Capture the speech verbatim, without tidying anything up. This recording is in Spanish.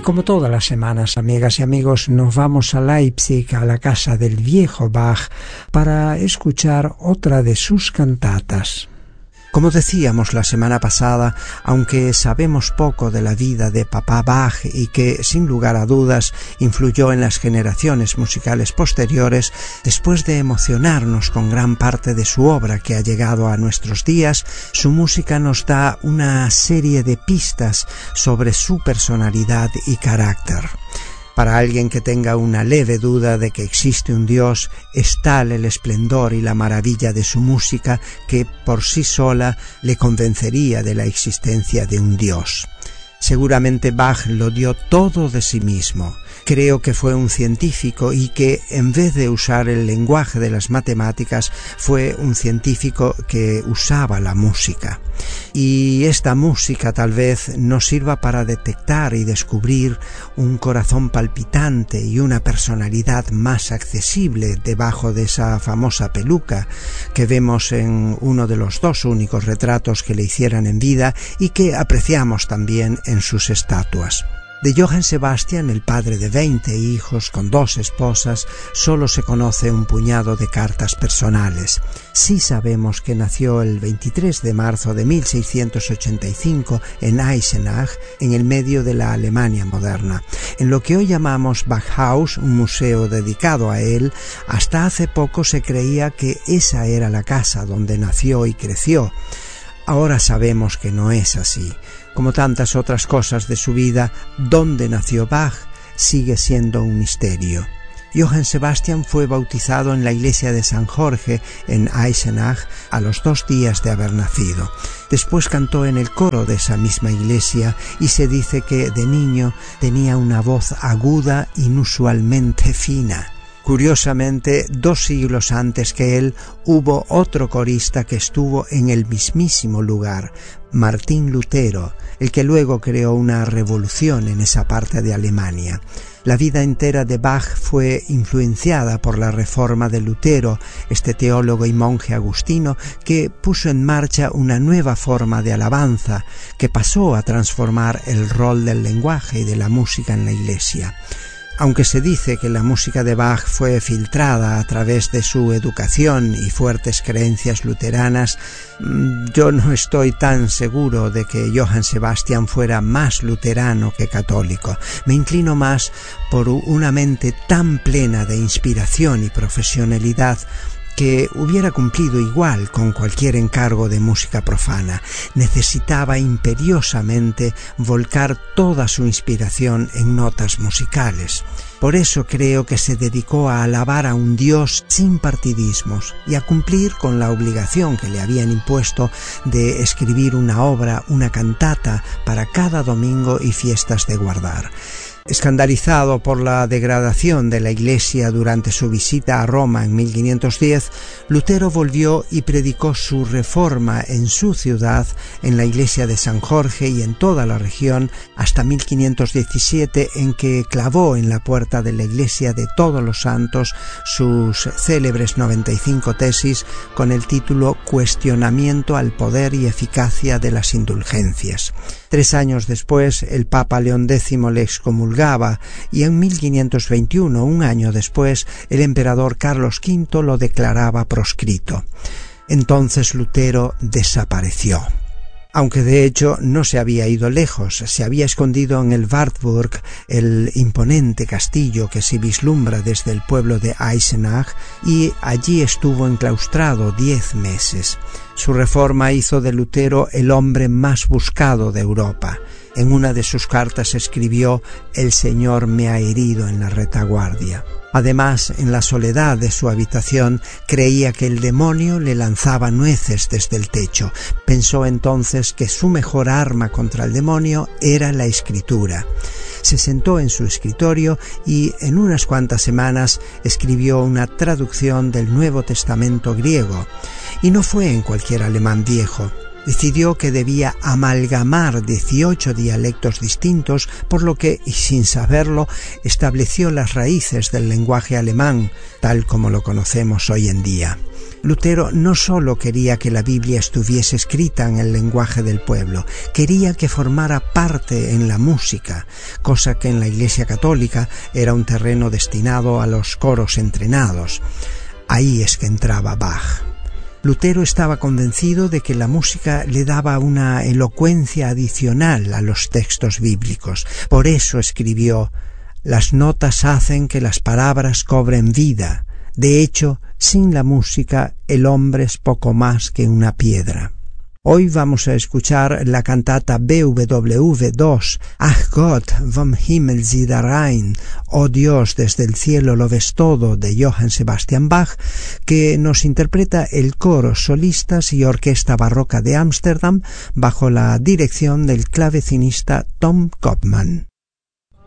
como todas las semanas, amigas y amigos, nos vamos a Leipzig, a la casa del viejo Bach, para escuchar otra de sus cantatas. Como decíamos la semana pasada, aunque sabemos poco de la vida de Papá Bach y que, sin lugar a dudas, influyó en las generaciones musicales posteriores, después de emocionarnos con gran parte de su obra que ha llegado a nuestros días, su música nos da una serie de pistas sobre su personalidad y carácter. Para alguien que tenga una leve duda de que existe un Dios, es tal el esplendor y la maravilla de su música que por sí sola le convencería de la existencia de un Dios. Seguramente Bach lo dio todo de sí mismo. Creo que fue un científico y que, en vez de usar el lenguaje de las matemáticas, fue un científico que usaba la música. Y esta música tal vez nos sirva para detectar y descubrir un corazón palpitante y una personalidad más accesible debajo de esa famosa peluca que vemos en uno de los dos únicos retratos que le hicieran en vida y que apreciamos también en sus estatuas. De Johann Sebastian, el padre de veinte hijos con dos esposas, solo se conoce un puñado de cartas personales. Sí sabemos que nació el veintitrés de marzo de mil seiscientos ochenta y cinco en Eisenach, en el medio de la Alemania moderna. En lo que hoy llamamos Bachhaus, un museo dedicado a él, hasta hace poco se creía que esa era la casa donde nació y creció. Ahora sabemos que no es así. Como tantas otras cosas de su vida, dónde nació Bach sigue siendo un misterio. Johann Sebastian fue bautizado en la iglesia de San Jorge en Eisenach a los dos días de haber nacido. Después cantó en el coro de esa misma iglesia y se dice que de niño tenía una voz aguda inusualmente fina. Curiosamente, dos siglos antes que él, hubo otro corista que estuvo en el mismísimo lugar, Martín Lutero, el que luego creó una revolución en esa parte de Alemania. La vida entera de Bach fue influenciada por la reforma de Lutero, este teólogo y monje agustino que puso en marcha una nueva forma de alabanza que pasó a transformar el rol del lenguaje y de la música en la iglesia. Aunque se dice que la música de Bach fue filtrada a través de su educación y fuertes creencias luteranas, yo no estoy tan seguro de que Johann Sebastian fuera más luterano que católico. Me inclino más por una mente tan plena de inspiración y profesionalidad que hubiera cumplido igual con cualquier encargo de música profana. Necesitaba imperiosamente volcar toda su inspiración en notas musicales. Por eso creo que se dedicó a alabar a un Dios sin partidismos y a cumplir con la obligación que le habían impuesto de escribir una obra, una cantata para cada domingo y fiestas de guardar. Escandalizado por la degradación de la Iglesia durante su visita a Roma en mil quinientos diez, Lutero volvió y predicó su reforma en su ciudad, en la Iglesia de San Jorge y en toda la región, hasta mil quinientos diecisiete, en que clavó en la puerta de la Iglesia de Todos los Santos sus célebres noventa y cinco tesis con el título Cuestionamiento al poder y eficacia de las indulgencias. Tres años después, el Papa León décimo le excomulgaba y en mil quinientos veintiuno, un año después, el emperador Carlos quinto lo declaraba proscrito. Entonces Lutero desapareció. Aunque de hecho no se había ido lejos, se había escondido en el Wartburg, el imponente castillo que se vislumbra desde el pueblo de Eisenach, y allí estuvo enclaustrado diez meses. Su reforma hizo de Lutero el hombre más buscado de Europa. En una de sus cartas escribió: «El Señor me ha herido en la retaguardia». Además, en la soledad de su habitación, creía que el demonio le lanzaba nueces desde el techo. Pensó entonces que su mejor arma contra el demonio era la escritura. Se sentó en su escritorio y en unas cuantas semanas escribió una traducción del Nuevo Testamento griego. Y no fue en cualquier alemán viejo. Decidió que debía amalgamar dieciocho dialectos distintos, por lo que, y sin saberlo, estableció las raíces del lenguaje alemán, tal como lo conocemos hoy en día. Lutero no solo quería que la Biblia estuviese escrita en el lenguaje del pueblo, quería que formara parte en la música, cosa que en la Iglesia Católica era un terreno destinado a los coros entrenados. Ahí es que entraba Bach. Lutero estaba convencido de que la música le daba una elocuencia adicional a los textos bíblicos. Por eso escribió: «Las notas hacen que las palabras cobren vida. De hecho, sin la música, el hombre es poco más que una piedra». Hoy vamos a escuchar la cantata B W V dos, Ach Gott, vom Himmel sieh da rein, Oh Dios, desde el cielo lo ves todo, de Johann Sebastian Bach, que nos interpreta el coro Solistas y Orquesta Barroca de Ámsterdam bajo la dirección del clavecinista Tom Kopman.